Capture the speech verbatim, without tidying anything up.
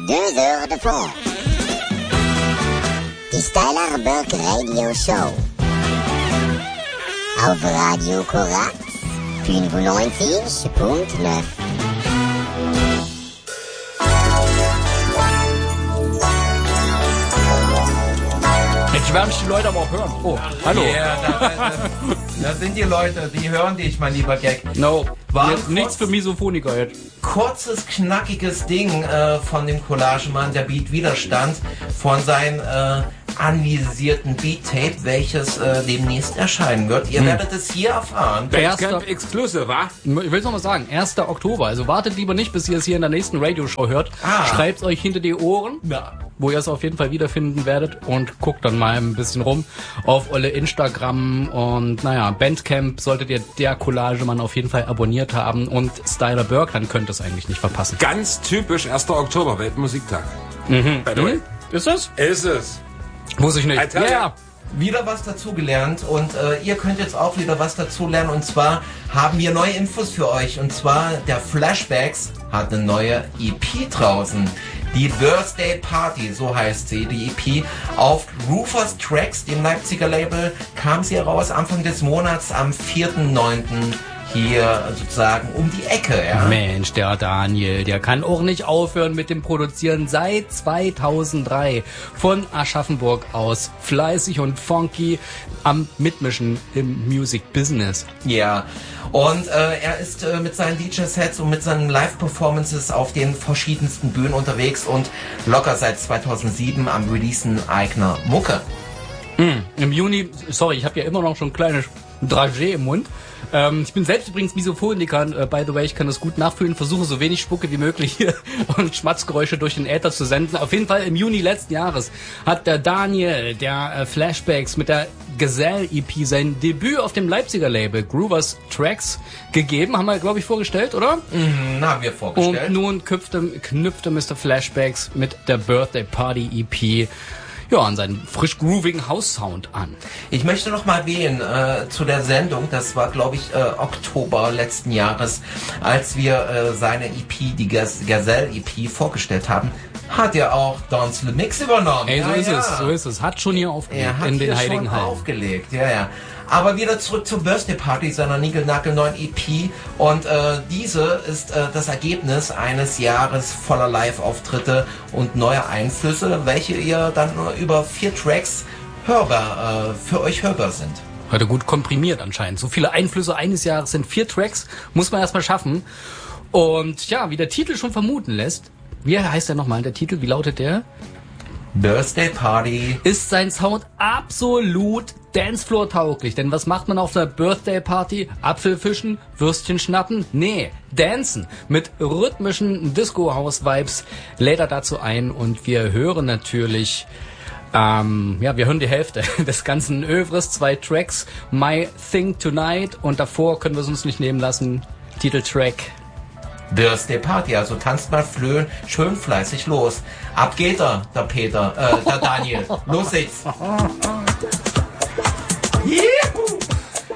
Deux heures de fond. Die Styler Burke Radio Show. Auf Radio Korax fünfundneunzig Punkt neun. Jetzt werden die Leute aber auch hören. Oh, hallo. Yeah, da, da, da sind die Leute, die hören dich, mein lieber Gag. No, War jetzt nichts für Misophoniker jetzt. Kurzes, knackiges Ding äh, von dem Collagemann, der Beat Widerstand, von seinem äh, anvisierten Beat-Tape, welches äh, demnächst erscheinen wird. Ihr hm. werdet es hier erfahren. Erster Exclusive, wa? Ich will es nochmal sagen, erster Oktober. Also wartet lieber nicht, bis ihr es hier in der nächsten Radioshow hört. Ah. Schreibt euch hinter die Ohren, Ja. wo ihr es auf jeden Fall wiederfinden werdet, und guckt dann mal ein bisschen rum auf eure Instagram und naja, Bandcamp solltet ihr der Collagemann auf jeden Fall abonniert haben, und Styler Burke, dann könnt ihr es eigentlich nicht verpassen. Ganz typisch erster Oktober, Weltmusiktag. Mhm. By the way. Mhm. Ist es? Ist es. Muss ich nicht. I tell Ja. you. Wieder was dazugelernt, und äh, ihr könnt jetzt auch wieder was dazulernen, und zwar haben wir neue Infos für euch, und zwar der Flashbacks hat eine neue E P draußen. Die Birthday Party, so heißt sie, die E P. Auf Rufus Tracks, dem Leipziger Label, kam sie raus Anfang des Monats am vierten neunten hier sozusagen um die Ecke. Ja? Mensch, der Daniel, der kann auch nicht aufhören mit dem Produzieren seit zweitausenddrei. Von Aschaffenburg aus, fleißig und funky am Mitmischen im Music Business. Ja, und äh, er ist äh, mit seinen D J-Sets und mit seinen Live-Performances auf den verschiedensten Bühnen unterwegs und locker seit zweitausendsieben am Releasen eigener Mucke. Mm, Im Juni, sorry, ich habe ja immer noch schon ein kleines Dragé im Mund. Ähm, ich bin selbst übrigens Misophoniker, äh, by the way, ich kann das gut nachfühlen, versuche so wenig Spucke wie möglich hier und Schmatzgeräusche durch den Äther zu senden. Auf jeden Fall im Juni letzten Jahres hat der Daniel, der äh, Flashbacks mit der Gazelle-E P sein Debüt auf dem Leipziger Label Groovers Tracks gegeben. Haben wir, glaube ich, vorgestellt, oder? Mhm, haben wir vorgestellt. Und nun knüpfte, knüpfte Mister Flashbacks mit der Birthday Party E P ja, an seinen frisch groovigen House-Sound an. Ich möchte noch mal erwähnen äh, zu der Sendung, das war glaube ich äh, Oktober letzten Jahres, als wir äh, seine E P, die Gaz- Gazelle-E P vorgestellt haben, hat er auch Don's Le Mix übernommen. Ey, so ja, ist ja. es, so ist es. Hat schon hier aufgelegt, Er hat in den hier Heiligen schon Hallen. aufgelegt, ja, ja. Aber wieder zurück zur Birthday Party seiner niegelnagelneuen E P, und äh, diese ist äh, das Ergebnis eines Jahres voller Live-Auftritte und neuer Einflüsse, welche ihr dann nur über vier Tracks hörbar, äh, für euch hörbar sind. Heute gut komprimiert anscheinend. So viele Einflüsse eines Jahres sind vier Tracks, muss man erstmal schaffen. Und ja, wie der Titel schon vermuten lässt, wie heißt der nochmal, der Titel, wie lautet der? Birthday Party. Ist sein Sound absolut Dancefloor-tauglich. Denn was macht man auf einer Birthday-Party? Apfelfischen, Würstchen schnappen? Nee, dancen. Mit rhythmischen Disco-House-Vibes lädt er dazu ein, und wir hören natürlich, ähm, ja, wir hören die Hälfte des ganzen Övres, zwei Tracks, My Thing Tonight, und davor können wir es uns nicht nehmen lassen, Titeltrack Birthday Party, also tanzt mal flöhen, schön fleißig los. Ab geht er, der Peter, äh, der Daniel. Los geht's.